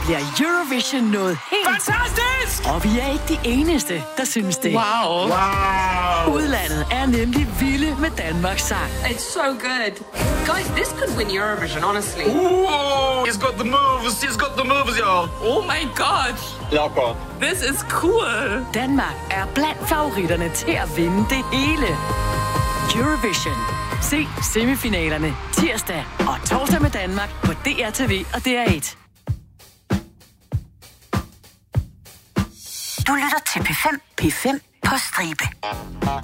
bliver Eurovision noget helt... Fantastisk! Og vi er ikke de eneste, der synes det. Wow. Udlandet er nemlig vilde med Danmarks sang. It's so good. Guys, this could win Eurovision, honestly. Ooh, he's got the moves. He's got the moves, y'all. Oh my god. Locker. This is cool. Danmark er blandt favoritterne til at vinde det hele. Eurovision. Se semifinalerne tirsdag og torsdag med Danmark på DRTV og DR1. Du lytter til P5 på stribe.